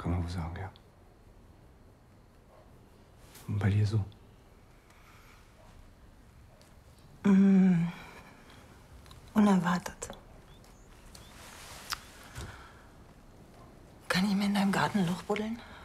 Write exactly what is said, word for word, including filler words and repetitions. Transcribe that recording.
Kann man wohl sagen, ja. Und bei dir so? Mm, unerwartet. Kann ich mir in deinem Garten ein Loch buddeln?